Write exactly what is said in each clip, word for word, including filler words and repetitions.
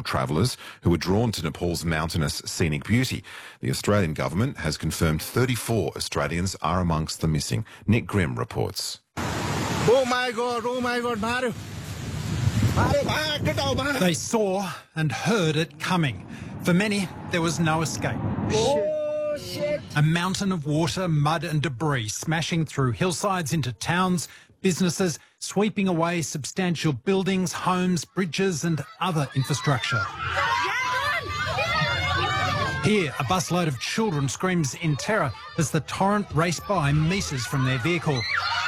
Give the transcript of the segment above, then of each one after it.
international travellers who were drawn to Nepal's mountainous scenic beauty. The Australian government has confirmed thirty-four Australians are amongst the missing. Nick Grimm reports. Oh my God, oh my God, Mario. They saw and heard it coming. For many, there was no escape. Oh, shit. A mountain of water, mud and debris smashing through hillsides into towns, businesses, sweeping away substantial buildings, homes, bridges and other infrastructure. Here, a busload of children screams in terror as the torrent raced by metres from their vehicle.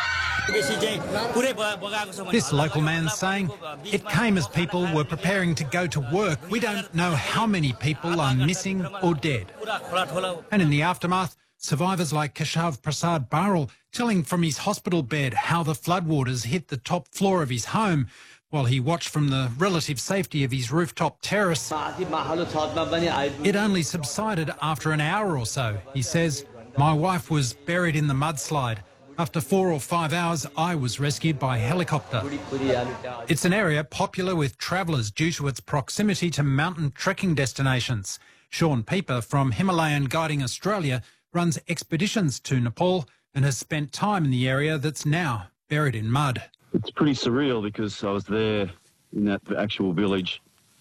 This local man saying, it came as people were preparing to go to work. We don't know how many people are missing or dead. And in the aftermath, survivors like Keshav Prasad Baral telling from his hospital bed how the floodwaters hit the top floor of his home while he watched from the relative safety of his rooftop terrace. It only subsided after an hour or so. He says, my wife was buried in the mudslide. After four or five hours, I was rescued by helicopter. It's an area popular with travellers due to its proximity to mountain trekking destinations. Sean Pieper from Himalayan Guiding Australia runs expeditions to Nepal and has spent time in the area that's now buried in mud. It's pretty surreal because I was there in that actual village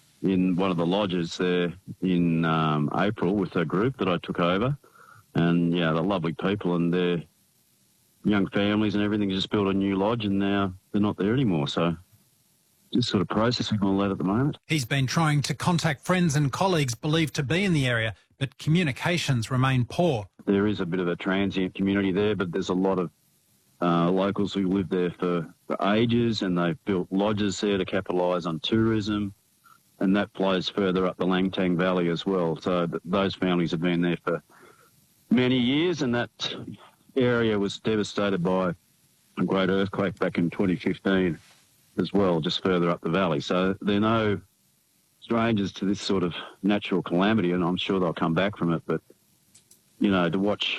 in one of the lodges there in um, April with a group that I took over. And, yeah, they're lovely people and they're young families and everything just built a new lodge and now they're not there anymore. So just sort of processing all that at the moment. He's been trying to contact friends and colleagues believed to be in the area, but communications remain poor. There is a bit of a transient community there, but there's a lot of uh, locals who live there for, for ages and they've built lodges there to capitalise on tourism, and that flows further up the Langtang Valley as well. So th those families have been there for many years, and that area was devastated by a great earthquake back in twenty fifteen as well, just further up the valley. So they're no strangers to this sort of natural calamity, and I'm sure they'll come back from it. But, you know, to watch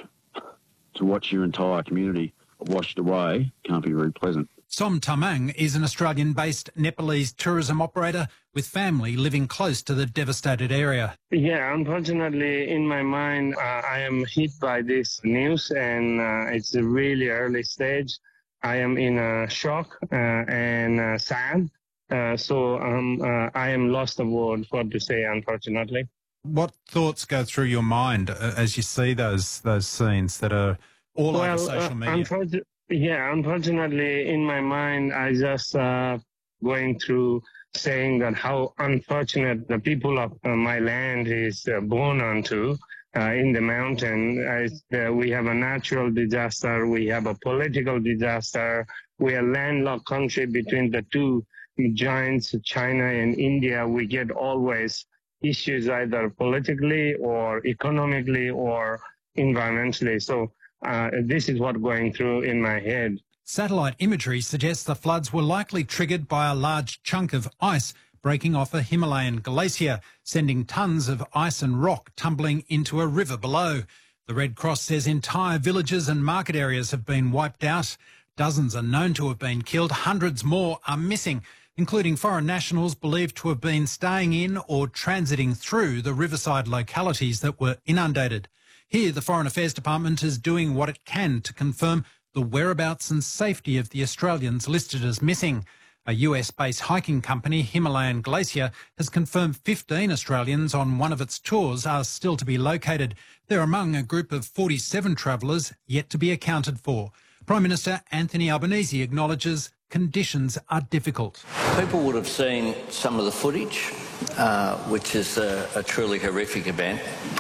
to watch your entire community washed away can't be very pleasant. Som Tamang is an Australian-based Nepalese tourism operator with family living close to the devastated area. Yeah, unfortunately, in my mind, uh, I am hit by this news, and uh, it's a really early stage. I am in a shock uh, and uh, sad, uh, so um, uh, I am lost of word what to say, unfortunately. What thoughts go through your mind as you see those those scenes that are all well, over social uh, media? Unfortunately, yeah, unfortunately, in my mind, I just uh, going through saying that how unfortunate the people of uh, my land is uh, born onto uh, in the mountain. Uh, we have a natural disaster, we have a political disaster, we are a landlocked country between the two giants, China and India. We get always issues either politically or economically or environmentally. So uh, this is what's going through in my head. Satellite imagery suggests the floods were likely triggered by a large chunk of ice breaking off a Himalayan glacier, sending tons of ice and rock tumbling into a river below. The Red Cross says entire villages and market areas have been wiped out. Dozens are known to have been killed. Hundreds more are missing, including foreign nationals believed to have been staying in or transiting through the riverside localities that were inundated. Here, the Foreign Affairs Department is doing what it can to confirm the whereabouts and safety of the Australians listed as missing. A U S-based hiking company, Himalayan Glacier, has confirmed fifteen Australians on one of its tours are still to be located. They're among a group of forty-seven travellers yet to be accounted for. Prime Minister Anthony Albanese acknowledges conditions are difficult. People would have seen some of the footage, uh, which is a, a truly horrific event.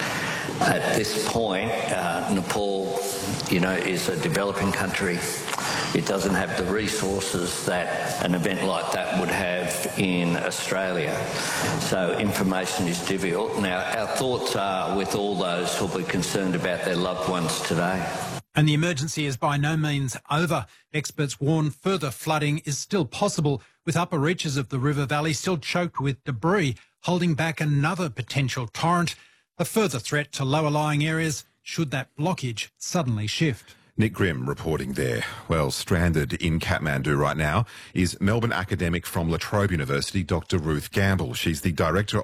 At this point, uh, Nepal, you know, is a developing country. It doesn't have the resources that an event like that would have in Australia. So information is difficult. Now, our thoughts are with all those who will be concerned about their loved ones today. And the emergency is by no means over. Experts warn further flooding is still possible, with upper reaches of the river valley still choked with debris, holding back another potential torrent. A further threat to lower-lying areas should that blockage suddenly shift. Nick Grimm reporting there. Well, stranded in Kathmandu right now is Melbourne academic from La Trobe University, Doctor Ruth Gamble. She's the director